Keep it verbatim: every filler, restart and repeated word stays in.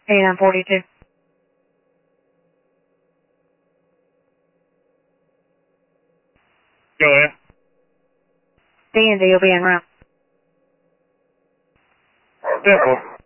eighty-nine forty-two. Go ahead. D and D will be en route. ten four.